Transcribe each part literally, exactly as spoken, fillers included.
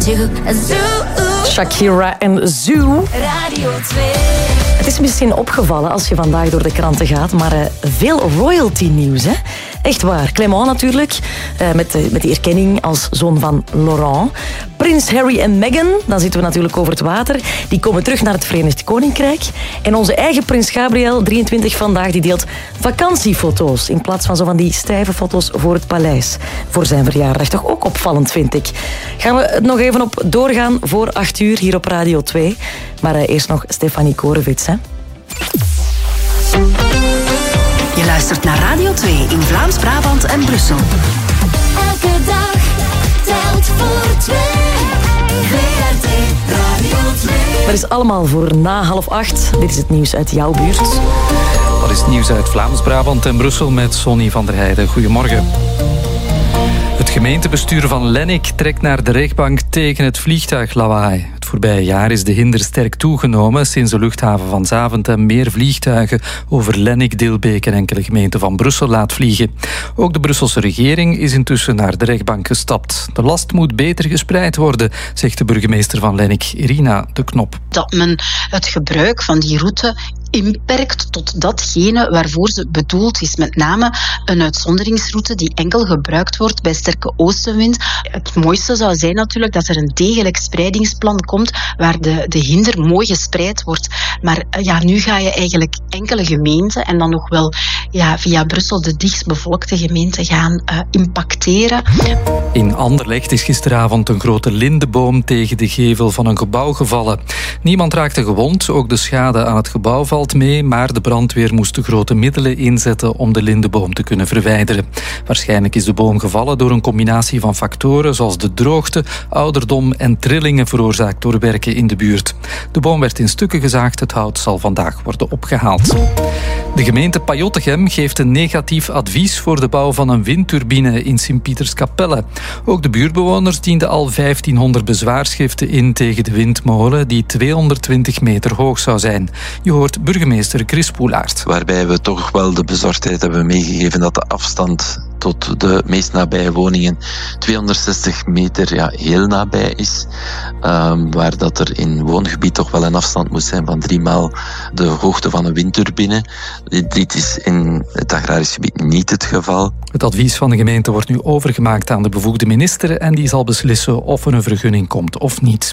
Zoo, zoo. Shakira en Zoo. Radio twee. Het is misschien opgevallen als je vandaag door de kranten gaat, maar uh, veel royalty-nieuws, hè? Echt waar. Clément natuurlijk, uh, met, uh, met die erkenning als zoon van Laurent. Prins Harry en Meghan, dan zitten we natuurlijk over het water. Die komen terug naar het Verenigd Koninkrijk. En onze eigen prins Gabriel, drieëntwintig vandaag, die deelt vakantiefoto's in plaats van zo van die stijve foto's voor het paleis. Voor zijn verjaardag. Toch ook opvallend, vind ik. Gaan we het nog even op doorgaan voor acht uur hier op Radio twee. Maar uh, eerst nog Stefanie Korevits, hè. Je luistert naar Radio twee in Vlaams-Brabant en Brussel. Elke dag telt voor twee. V R T Radio twee. Dat is allemaal voor na half acht. Dit is het nieuws uit jouw buurt. Dat is het nieuws uit Vlaams-Brabant en Brussel met Sonny van der Heijden. Goedemorgen. Het gemeentebestuur van Lennik trekt naar de rechtbank tegen het vliegtuiglawaai. Het voorbije jaar is de hinder sterk toegenomen sinds de luchthaven van Zaventem meer vliegtuigen over Lennik, Dilbeek en enkele gemeenten van Brussel laat vliegen. Ook de Brusselse regering is intussen naar de rechtbank gestapt. De last moet beter gespreid worden, zegt de burgemeester van Lennik, Irina de Knop. Dat men het gebruik van die route inperkt tot datgene waarvoor ze bedoeld is. Met name een uitzonderingsroute die enkel gebruikt wordt bij sterke oostenwind. Het mooiste zou zijn natuurlijk dat er een degelijk spreidingsplan komt waar de, de hinder mooi gespreid wordt. Maar ja, nu ga je eigenlijk enkele gemeenten en dan nog wel ja, via Brussel de dichtstbevolkte gemeenten gaan uh, impacteren. In Anderlecht is gisteravond een grote lindeboom tegen de gevel van een gebouw gevallen. Niemand raakte gewond, ook de schade aan het gebouw valt mee, maar de brandweer moest de grote middelen inzetten om de lindeboom te kunnen verwijderen. Waarschijnlijk is de boom gevallen door een combinatie van factoren zoals de droogte, ouderdom en trillingen veroorzaakt door werken in de buurt. De boom werd in stukken gezaagd, het hout zal vandaag worden opgehaald. De gemeente Pajottegem geeft een negatief advies voor de bouw van een windturbine in Sint-Pieterskapelle. Ook de buurtbewoners dienden al vijftienhonderd bezwaarschriften in tegen de windmolen die tweehonderdtwintig meter hoog zou zijn. Je hoort burgemeester Chris Poelaert. Waarbij we toch wel de bezorgdheid hebben meegegeven dat de afstand tot de meest nabije woningen tweehonderdzestig meter ja, heel nabij is. Um, waar dat er in woongebied toch wel een afstand moet zijn van drie maal de hoogte van een windturbine. Dit, dit is in het agrarisch gebied niet het geval. Het advies van de gemeente wordt nu overgemaakt aan de bevoegde minister en die zal beslissen of er een vergunning komt of niet.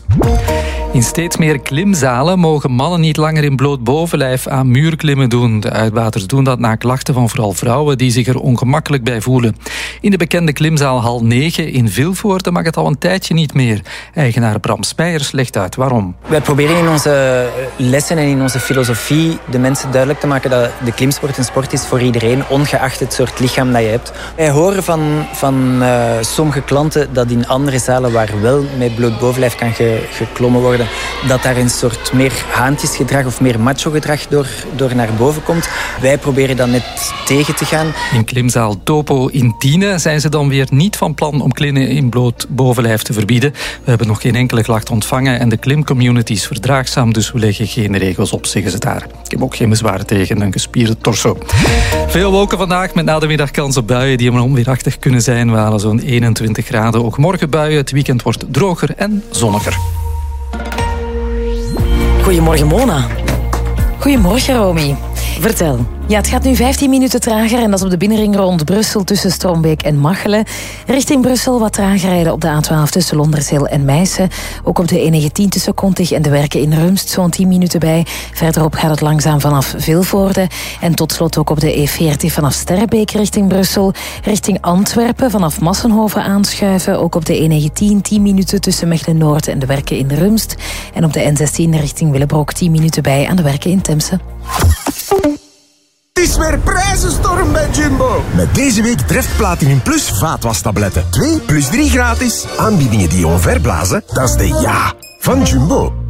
In steeds meer klimzalen mogen mannen niet langer in bloot bovenlijf aan muurklimmen doen. De uitbaters doen dat na klachten van vooral vrouwen die zich er ongemakkelijk bij voelen. In de bekende klimzaal Hal negen in Vilvoorde mag het al een tijdje niet meer. Eigenaar Bram Spijers legt uit waarom. Wij proberen in onze lessen en in onze filosofie de mensen duidelijk te maken dat de klimsport een sport is voor iedereen, ongeacht het soort lichaam dat je hebt. Wij horen van, van uh, sommige klanten dat in andere zalen waar wel met bloot bovenlijf kan ge, geklommen worden, dat daar een soort meer haantjesgedrag of meer macho-gedrag door, door naar boven komt. Wij proberen dat net tegen te gaan. In klimzaal Topo in Tiene zijn ze dan weer niet van plan om klimmen in bloot bovenlijf te verbieden. We hebben nog geen enkele klacht ontvangen en de klimcommunity is verdraagzaam, dus we leggen geen regels op, zeggen ze daar. Ik heb ook geen bezwaar tegen een gespierde torso. Veel wolken vandaag met na de middag kans op buien die onweerachtig kunnen zijn. We halen zo'n eenentwintig graden. Ook morgen buien. Het weekend wordt droger en zonniger. Goedemorgen, Mona. Goedemorgen, Romy. Vertel. Ja, het gaat nu vijftien minuten trager en dat is op de binnenring rond Brussel tussen Strombeek en Machelen. Richting Brussel wat trager rijden op de A twaalf tussen Londerzeel en Meissen. Ook op de E negentien tussen Kontig en de Werken in Rumst zo'n tien minuten bij. Verderop gaat het langzaam vanaf Vilvoorde. En tot slot ook op de E veertig vanaf Sterrebeek richting Brussel. Richting Antwerpen vanaf Massenhoven aanschuiven. Ook op de E negentien tien minuten tussen Mechelen-Noord en de Werken in Rumst. En op de N zestien richting Willebroek tien minuten bij aan de Werken in Temse. Het is weer prijzenstorm bij Jumbo. Met deze week Treft Platinum Plus vaatwastabletten. twee plus drie gratis. Aanbiedingen die omverblazen, dat is de ja van Jumbo.